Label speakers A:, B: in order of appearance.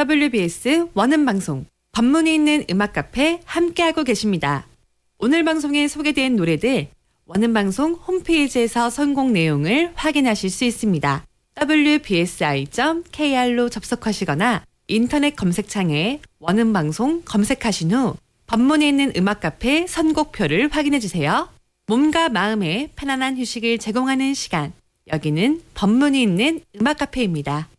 A: WBS 원음방송 법문이 있는 음악카페 함께하고 계십니다. 오늘 방송에 소개된 노래들 원음방송 홈페이지에서 선곡 내용을 확인하실 수 있습니다. wbsi.kr로 접속하시거나 인터넷 검색창에 원음방송 검색하신 후 법문이 있는 음악카페 선곡표를 확인해주세요. 몸과 마음에 편안한 휴식을 제공하는 시간, 여기는 법문이 있는 음악카페입니다.